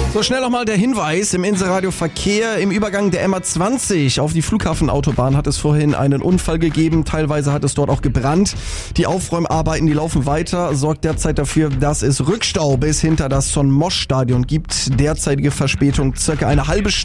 So, schnell nochmal der Hinweis im Inselradio Verkehr. Im Übergang der MA20 auf die Flughafenautobahn hat es vorhin einen Unfall gegeben. Teilweise hat es dort auch gebrannt. Die Aufräumarbeiten, die laufen weiter, sorgt derzeit dafür, dass es Rückstau bis hinter das Son Mosch Stadion gibt. Derzeitige Verspätung circa eine halbe Stunde.